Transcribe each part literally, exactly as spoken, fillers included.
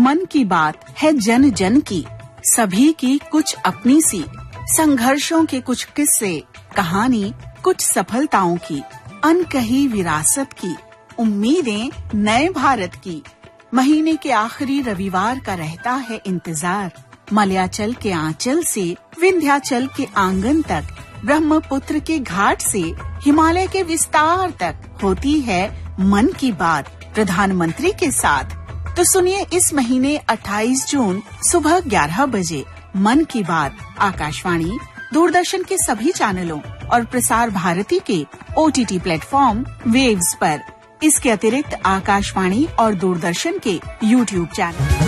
मन की बात है जन जन की, सभी की कुछ अपनी सी, संघर्षों के कुछ किस्से, कहानी कुछ सफलताओं की, अनकही विरासत की, उम्मीदें नए भारत की। महीने के आखिरी रविवार का रहता है इंतजार, मलयाचल के आंचल से विंध्याचल के आंगन तक, ब्रह्मपुत्र के घाट से हिमालय के विस्तार तक होती है मन की बात प्रधानमंत्री के साथ। तो सुनिए इस महीने अट्ठाईस जून सुबह ग्यारह बजे मन की बात आकाशवाणी, दूरदर्शन के सभी चैनलों और प्रसार भारती के ओटीटी प्लेटफॉर्म वेव्स पर। इसके अतिरिक्त आकाशवाणी और दूरदर्शन के यूट्यूब चैनल।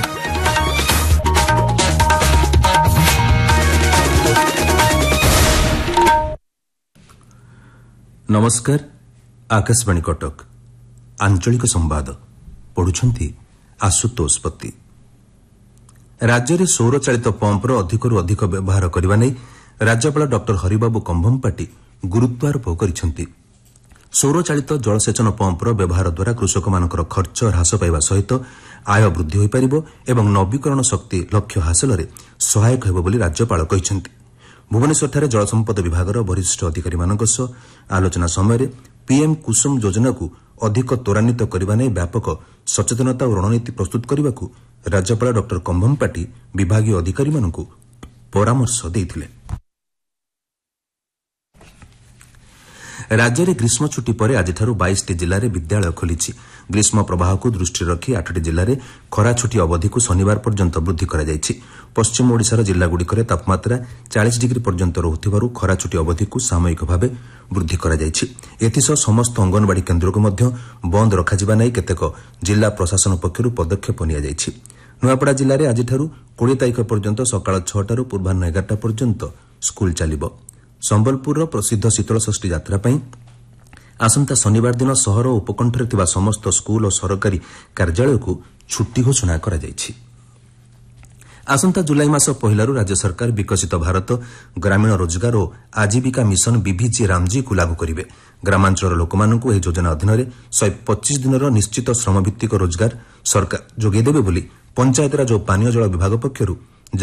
नमस्कार, आकाशवाणी कटक आंचलिक संवाद पढ़ुछंती आशुतोष पति। राज्य में सौर चालित पंपर अधिकरू अधिक व्यवहार करने नहीं राज्यपाल डॉक्टर हरिबाबू कंभमपाटी गुरुत्वारोप करिसेंति। सौर चालित जलसेचन पंपर व्यवहार द्वारा कृषक मानकर खर्च ह्रास पाइबा सहित आय वृद्धि होई परिबो एवं नवीकरण शक्ति लक्ष्य हासिल में सहायक हेबो बोली राज्यपाल कहिसेंति। भुवनेश्वर जल संपद विभाग वरिष्ठ अधिकारी मानक सह आलोचना समय पीएम कुसुम योजना को अधिक त्वरान्वित करने नहीं व्यापक सचेतनता और रणनीति प्रस्तुत करने को राज्यपाल डॉक्टर कंभमपाटी विभागीय अधिकारी मानक परामर्श देइथिले। राज्य में ग्रीष्म छुट्टी पर आज बाईस जिले में विद्यालय खोली। ग्रीष्म प्रवाह को दृष्टि रखी आठ जिले में खरा छुट्टी अवधि को शनिवार पर्यंत वृद्धि कर पश्चिम ओडिशार जिलागुड़िक तापमात्रा चालीस डिग्री पर्यंत रहुथिबारु खरा छुट्टी अवधि को सामयिक भाव वृद्धि कर एथिसह समस्त अंगनवाड़ी केन्द्र को मध्य बंद रखाଯିबा नै केतेक जिला प्रशासन पक्षरु पदक्षेप नियाଯାଇଛି। नुआपड़ा जिले में आज बीस तारिख पर्यंत सकाळ छटारू पूर्वाह्न एगारटा पर्यंत स्कूल चलिबो। संबलपुर प्रसिद्ध शीतलषष्ठी यात्रा पर आसंता शनिवार दिन सहर और उपकंठरे थिबा समस्त स्कूल और सरकारी कार्यालय को छुट्टी घोषणा करा जायछि। आसंता जुलाई मास पहलारू राज्य सरकार विकसित भारत ग्रामीण रोजगार और आजीविका मिशन बीभीजी रामजी को लागू करिवे। ग्रामांचल लोकमानंकु एही योजना अधीन एक सौ पच्चीस दिनर निश्चित श्रमभित्तिक रोजगार सरकार जोगेदेबे बोली पंचायतराज और पानीय जल विभाग पक्षरु